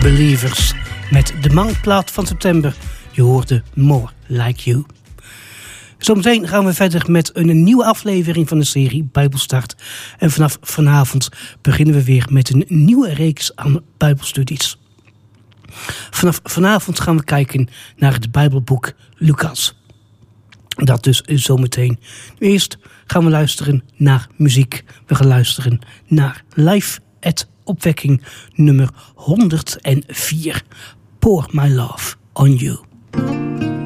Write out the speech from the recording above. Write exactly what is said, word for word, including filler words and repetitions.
Believers met de maandplaat van september. Je hoorde More Like You. Zometeen gaan we verder met een nieuwe aflevering van de serie Bijbelstart. En vanaf vanavond beginnen we weer met een nieuwe reeks aan Bijbelstudies. Vanaf vanavond gaan we kijken naar het Bijbelboek Lucas. Dat dus zometeen. Nu eerst gaan we luisteren naar muziek. We gaan luisteren naar Live at Opwekking nummer honderdvier. Pour My Love on You.